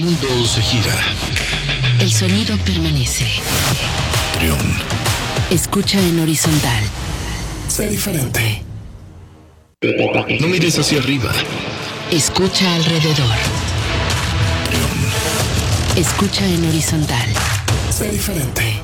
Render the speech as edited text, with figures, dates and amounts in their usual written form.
mundo se gira. El sonido permanece. Trión. Escucha en horizontal. Sé diferente. No mires hacia arriba. Escucha alrededor. Trión. Escucha en horizontal. Sé diferente.